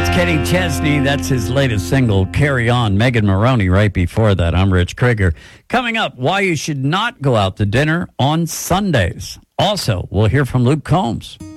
Kenny Chesney, that's his latest single, Carry On. Megan Maroney right before that. I'm Rich Krieger. Coming up, why you should not go out to dinner on Sundays. Also, we'll hear from Luke Combs.